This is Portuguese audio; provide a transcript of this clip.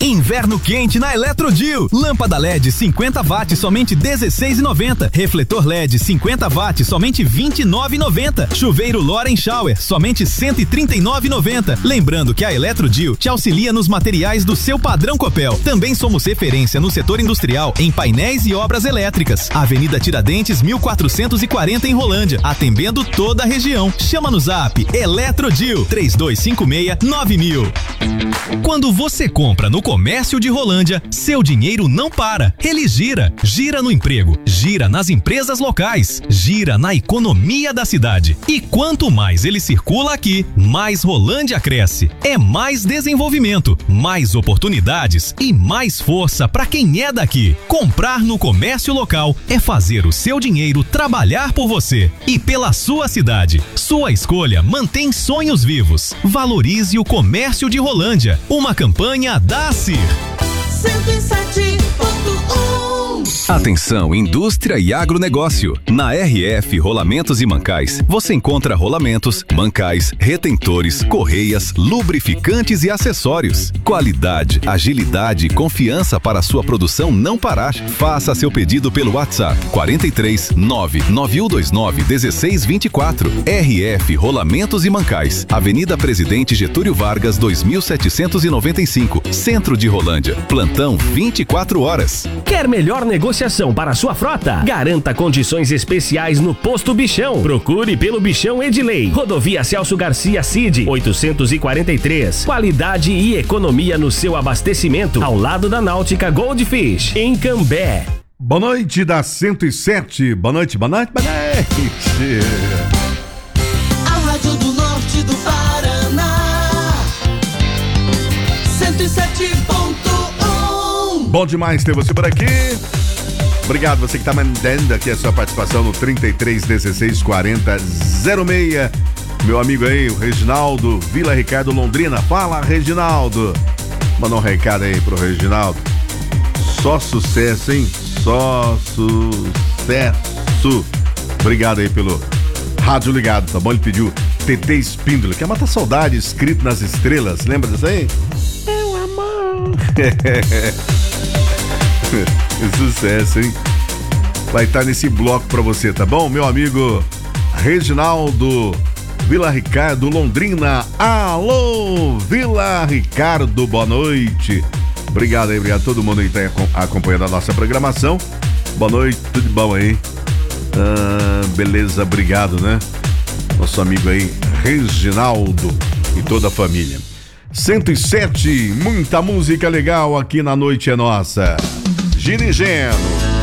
Inverno quente na Eletrodio. Lâmpada LED 50 watts, somente R$16,90. Refletor LED 50 watts, somente R$29,90. Chuveiro Loren Shower, somente R$139,90. Lembrando que a Eletrodio te auxilia nos materiais do seu padrão Copel. Também somos referência no setor industrial em painéis e obras elétricas. Avenida Tiradentes, 1440 em Rolândia, atendendo toda a região. Chama no zap Eletrodio 3256-9000. Quando você compra no Comércio de Rolândia, seu dinheiro não para. Ele gira. Gira no emprego, gira nas empresas locais, gira na economia da cidade. E quanto mais ele circula aqui, mais Rolândia cresce. É mais desenvolvimento, mais oportunidades e mais força para quem é daqui. Comprar no comércio local é fazer o seu dinheiro trabalhar por você e pela sua cidade. Sua escolha mantém sonhos vivos. Valorize o comércio de Rolândia. Uma campanha da ACIR. 107.1. Atenção, indústria e agronegócio. Na RF Rolamentos e Mancais, você encontra rolamentos, mancais, retentores, correias, lubrificantes e acessórios. Qualidade, agilidade e confiança para a sua produção não parar. Faça seu pedido pelo WhatsApp 43 99129 1624. RF Rolamentos e Mancais, Avenida Presidente Getúlio Vargas 2795, Centro de Rolândia. Plantão 24 horas. Quer melhor negociação para a sua frota? Garanta condições especiais no Posto Bichão. Procure pelo Bichão Edilei. Rodovia Celso Garcia Cid, 843. Qualidade e economia no seu abastecimento, ao lado da Náutica Goldfish, em Cambé. Boa noite da 107. Boa noite, boa noite, boa noite. A Rádio do Norte do Paraná. 107.1. Bom demais ter você por aqui. Obrigado você que está mandando aqui a sua participação no 33164006. Meu amigo aí, o Reginaldo, Vila Ricardo, Londrina. Fala, Reginaldo. Manda um recado aí pro Reginaldo. Só sucesso, hein? Só sucesso. Obrigado aí pelo rádio ligado, tá bom? Ele pediu TT Espíndola, quer matar saudade, escrito nas estrelas. Lembra disso aí? Meu amor. Sucesso, hein? Vai estar nesse bloco pra você, tá bom? Meu amigo Reginaldo, Vila Ricardo, Londrina. Alô, Vila Ricardo, boa noite. Obrigado aí, obrigado a todo mundo aí que tá acompanhando a nossa programação. Boa noite, tudo bom aí? Beleza, obrigado, né? Nosso amigo aí, Reginaldo e toda a família. 107, muita música legal aqui na Noite é Nossa. Girigendo.